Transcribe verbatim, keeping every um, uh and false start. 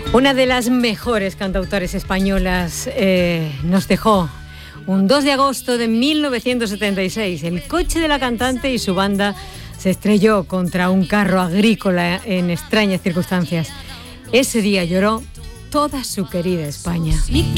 Una de las mejores cantautores españolas eh, nos dejó un dos de agosto de mil novecientos setenta y seis. El coche de la cantante y su banda se estrelló contra un carro agrícola en extrañas circunstancias. Ese día lloró toda su querida España. Mi